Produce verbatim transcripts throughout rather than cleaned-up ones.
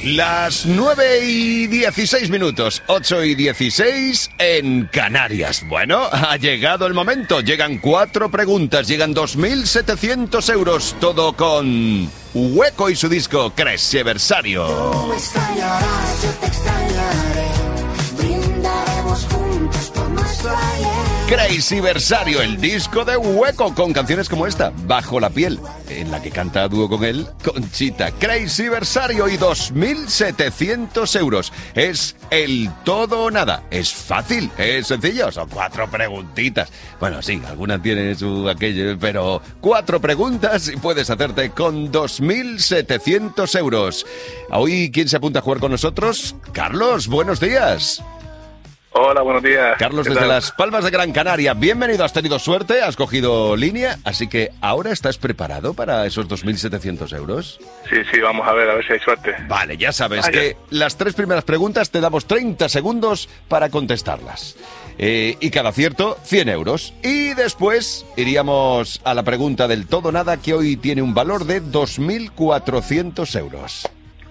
Las nueve y dieciséis minutos, ocho y dieciséis en Canarias. Bueno, ha llegado el momento. Llegan cuatro preguntas, llegan dos mil setecientos euros. Todo con Hueco y su disco Crazyversario. Tú me extrañarás, yo te extrañaré. Brindaremos juntos por nuestro ayer. Crazyversario, el disco de Hueco, con canciones como esta, Bajo la piel, en la que canta a dúo con él, Conchita. Crazyversario y dos mil setecientos euros. Es el todo o nada. Es fácil, es sencillo, son cuatro preguntitas. Bueno, sí, algunas tienen su aquello, pero cuatro preguntas y puedes hacerte con dos mil setecientos euros. Hoy, ¿quién se apunta a jugar con nosotros? Carlos, buenos días. Hola, buenos días. Carlos, desde Las Palmas de Gran Canaria. Bienvenido, has tenido suerte, has cogido línea, así que ahora estás preparado para esos dos mil setecientos euros. Sí, sí, vamos a ver, a ver si hay suerte. Vale, ya sabes Ah, que ya. las tres primeras preguntas te damos treinta segundos para contestarlas. Eh, y cada acierto, cien euros. Y después iríamos a la pregunta del todo o nada, que hoy tiene un valor de dos mil cuatrocientos euros.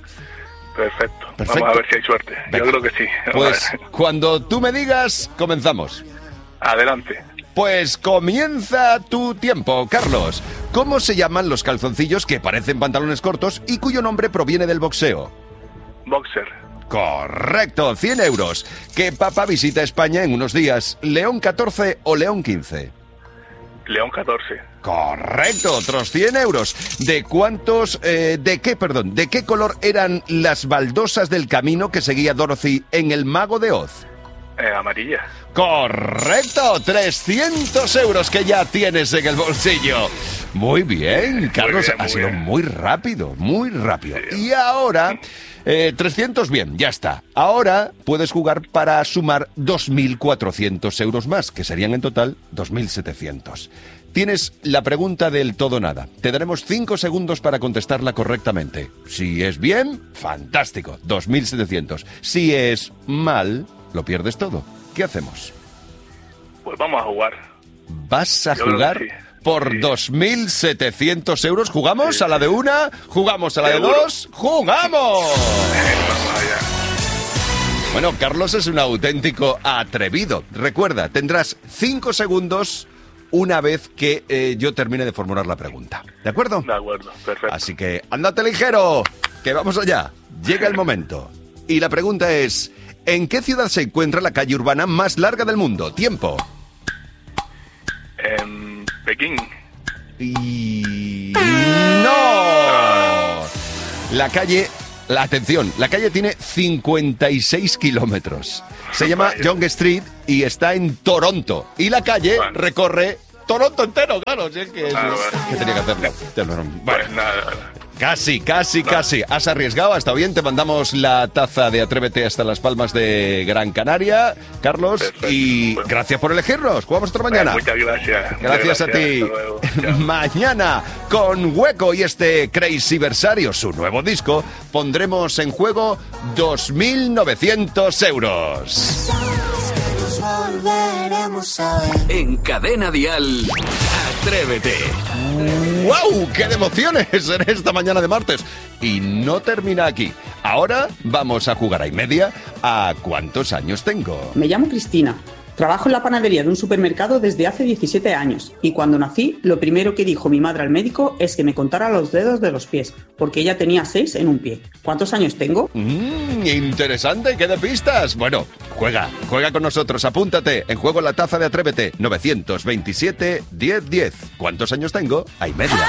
Perfecto. Perfecto. Vamos a ver si hay suerte. Venga. Yo creo que sí. Vamos Pues a ver. cuando tú me digas, comenzamos. Adelante. Pues comienza tu tiempo, Carlos. ¿Cómo se llaman los calzoncillos que parecen pantalones cortos y cuyo nombre proviene del boxeo? Boxer. Correcto, cien euros. ¿Qué papa visita España en unos días? ¿León catorce o León quince? León catorce. Correcto, otros cien euros. ¿De cuántos, eh, de qué, perdón, de qué color eran las baldosas del camino que seguía Dorothy en El Mago de Oz? Eh, amarilla. Correcto, trescientos euros que ya tienes en el bolsillo. Muy bien, Carlos, bien, ha muy sido bien. muy rápido, muy rápido. Sí. Y ahora, eh, trescientos, bien, ya está. Ahora puedes jugar para sumar dos mil cuatrocientos euros más, que serían en total dos mil setecientos. Tienes la pregunta del todo o nada. Te daremos cinco segundos para contestarla correctamente. Si es bien, fantástico, dos mil setecientos. Si es mal, lo pierdes todo. ¿Qué hacemos? Pues vamos a jugar. ¿Vas a Yo creo jugar que sí. por Sí. dos mil setecientos euros? ¿Jugamos Sí, a la de sí. una? ¿Jugamos a la Seguro. de dos? ¡Jugamos! Vamos allá. Bueno, Carlos es un auténtico atrevido. Recuerda, tendrás cinco segundos una vez que eh, yo termine de formular la pregunta. ¿De acuerdo? De acuerdo, perfecto. Así que, ándate ligero, que vamos allá. Llega el momento. Y la pregunta es, ¿en qué ciudad se encuentra la calle urbana más larga del mundo? Tiempo. En Pekín. Y... ¡no! La calle... La atención, la calle tiene cincuenta y seis kilómetros. Se llama Vaya. Yonge Street y está en Toronto. Y la calle Bueno. recorre Toronto entero, claro. Si es que, Ah, vale. que tenía que hacerlo. Bueno, Pues nada, nada. casi, casi, casi. Has arriesgado, ha estado bien. Te mandamos la taza de Atrévete hasta Las Palmas de Gran Canaria, Carlos. Perfecto. Y Bueno. gracias por elegirnos. Jugamos otra mañana. Muchas gracias. Muchas Gracias a ti. Hasta luego. Chao. Mañana, con Hueco y este Crazyversario, su nuevo disco, pondremos en juego dos mil novecientos euros. Sabes que nos volveremos a ver. En Cadena Dial, Atrévete. ¡Wow! ¡Qué de emociones en esta mañana de martes! Y no termina aquí. Ahora vamos a jugar a y media a ¿cuántos años tengo? Me llamo Cristina. Trabajo en la panadería de un supermercado desde hace diecisiete años y cuando nací lo primero que dijo mi madre al médico es que me contara los dedos de los pies, porque ella tenía seis en un pie. ¿Cuántos años tengo? Mmm, interesante, ¿qué de pistas? Bueno, juega, juega con nosotros, apúntate. En juego la taza de Atrévete, novecientos veintisiete, diez diez. ¿Cuántos años tengo? A y media.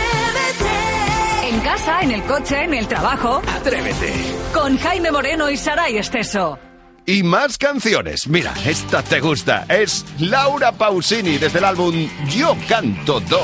En casa, en el coche, en el trabajo. Atrévete. Con Jaime Moreno y Saray Esteso. Y más canciones. Mira, esta te gusta. Es Laura Pausini desde el álbum Yo Canto dos.